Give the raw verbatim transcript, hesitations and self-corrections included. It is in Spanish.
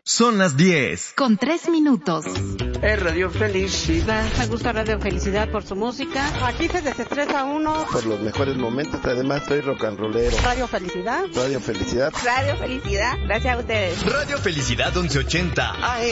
Son las diez. Con tres minutos. Es Radio Felicidad. Me gusta Radio Felicidad por su música. Aquí se desestresa uno. Por los mejores momentos, además soy rock and rollero. Radio Felicidad. Radio Felicidad. Radio Felicidad. Gracias a ustedes. Radio Felicidad once ochenta A M.